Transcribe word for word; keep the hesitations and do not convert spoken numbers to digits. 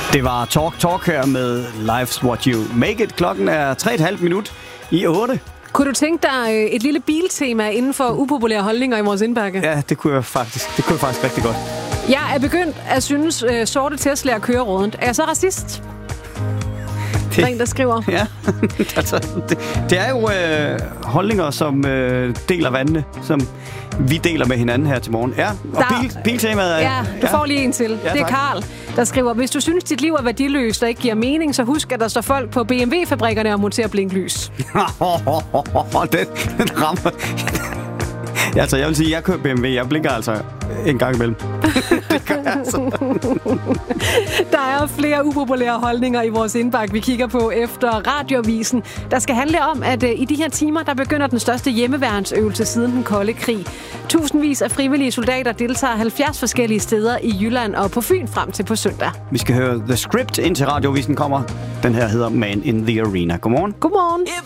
Det var Talk Talk her med Life's What You Make It. Klokken er tre og et halvt minut i otte. Kunne du tænke dig et lille biltema inden for upopulære holdninger i vores indbakke? Ja, det kunne jeg faktisk. Det kunne jeg faktisk rigtig godt. Jeg er begyndt at synes, uh, sorte Tesla'er kører rådent. Er jeg så racist? Det er en, der skriver. Ja, altså, det, det er jo øh, holdninger, som øh, deler vandene, som vi deler med hinanden her til morgen. Ja, og der, bil, biltemaet er... Ja, du ja. får lige en til. Ja, det er Karl, der skriver, hvis du synes, dit liv er værdiløst og ikke giver mening, så husk, at der står folk på B M W-fabrikkerne og monterer blinklys. den, den rammer... Ja, altså, jeg vil sige, at jeg kører B M W. Jeg blinker altså en gang imellem. Det gør jeg altså. Der er flere upopulære holdninger i vores indbakke, vi kigger på efter Radioavisen. Der skal handle om, at uh, i de her timer, der begynder den største hjemmeværnsøvelse siden den kolde krig. Tusindvis af frivillige soldater deltager halvfjerds forskellige steder i Jylland og på Fyn frem til på søndag. Vi skal høre The Script, indtil Radioavisen kommer. Den her hedder Man in the Arena. Godmorgen. Godmorgen.